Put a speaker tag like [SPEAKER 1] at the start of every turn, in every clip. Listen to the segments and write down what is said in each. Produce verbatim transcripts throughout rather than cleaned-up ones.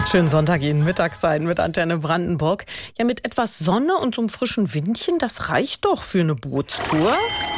[SPEAKER 1] Schönen Sonntag Ihnen, Mittagszeit mit Antenne Brandenburg. Ja, mit etwas Sonne und so einem frischen Windchen, das reicht doch für eine Bootstour.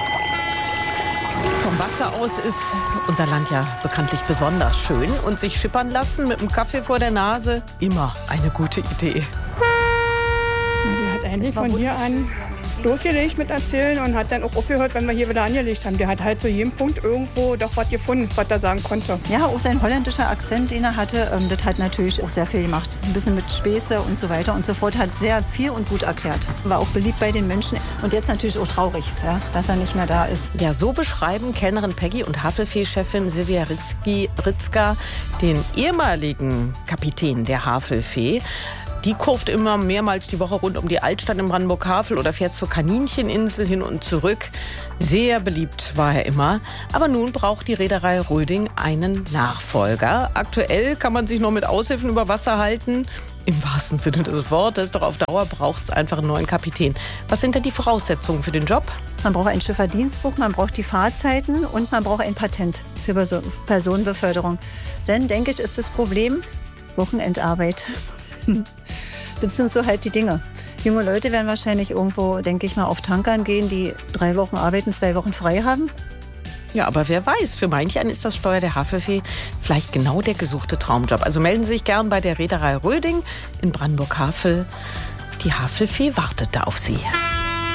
[SPEAKER 1] Vom Wasser aus ist unser Land ja bekanntlich besonders schön. Und sich schippern lassen mit einem Kaffee vor der Nase, immer eine gute Idee.
[SPEAKER 2] Die hat eigentlich von hier an losgelegt mit Erzählen und hat dann auch aufgehört, wenn wir hier wieder angelegt haben. Der hat halt zu jedem Punkt irgendwo doch was gefunden, was er sagen konnte.
[SPEAKER 3] Ja, auch sein holländischer Akzent, den er hatte, ähm, das hat natürlich auch sehr viel gemacht. Ein bisschen mit Späße und so weiter und so fort. Hat sehr viel und gut erklärt. War auch beliebt bei den Menschen. Und jetzt natürlich auch traurig, ja, dass er nicht mehr da ist.
[SPEAKER 1] Ja, so beschreiben Kellnerin Peggy und Havelfee-Chefin Silvia Ritzki, Ritzka den ehemaligen Kapitän der Havelfee. Die kurft immer mehrmals die Woche rund um die Altstadt in Brandenburg-Havel oder fährt zur Kanincheninsel hin und zurück. Sehr beliebt war er immer. Aber nun braucht die Reederei Röding einen Nachfolger. Aktuell kann man sich noch mit Aushilfen über Wasser halten. Im wahrsten Sinne des Wortes. Doch auf Dauer braucht es einfach einen neuen Kapitän. Was sind denn die Voraussetzungen für den Job?
[SPEAKER 3] Man braucht ein Schifferdienstbuch, man braucht die Fahrzeiten und man braucht ein Patent für Personenbeförderung. Denn, denke ich, ist das Problem Wochenendarbeit. Das sind so halt die Dinge. Junge Leute werden wahrscheinlich irgendwo, denke ich mal, auf Tankern gehen, die drei Wochen arbeiten, zwei Wochen frei haben.
[SPEAKER 1] Ja, aber wer weiß, für manch einen ist das Steuer der Havelfee vielleicht genau der gesuchte Traumjob. Also melden Sie sich gern bei der Reederei Röding in Brandenburg-Havel. Die Havelfee wartet da auf Sie.